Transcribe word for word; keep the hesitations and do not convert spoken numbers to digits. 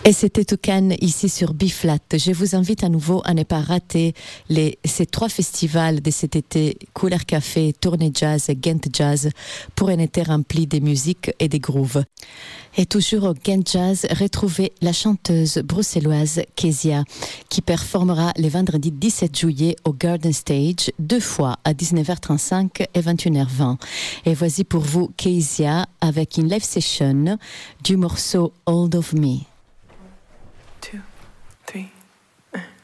Et c'était Toucan ici sur B-Flat. Je vous invite à nouveau à ne pas rater les, ces trois festivals de cet été, Couleur Café, Tournée Jazz et Ghent Jazz, pour un été rempli de musique et de grooves. Et toujours au Ghent Jazz, retrouvez la chanteuse bruxelloise Kezia, qui performera le vendredi dix-sept juillet au Garden Stage, deux fois à dix-neuf heures trente-cinq et vingt et une heures vingt. Et voici pour vous Kezia avec une live session du morceau Hold of Me. Two, three, uh.